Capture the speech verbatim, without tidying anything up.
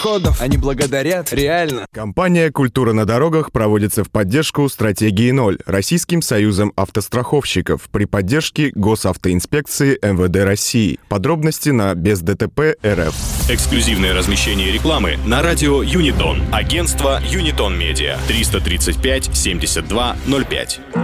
кодов. Они благодарят, реально. Компания «Культура на дорогах» проводится в поддержку стратегии ноль Российским союзом автостраховщиков при поддержке Госавтоинспекции эм вэ дэ России. Подробности на без дэ тэ пэ точка эр эф. Эксклюзивное размещение рекламы на радио Юнитон. Агентство Юнитон Медиа. триста тридцать пять семьдесят два ноль пять.